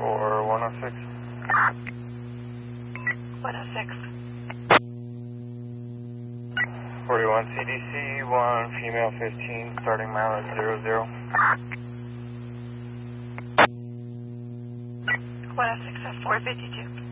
for 106. 106. 41 CDC, 1 female 15, starting mileage 00. 106 at 452.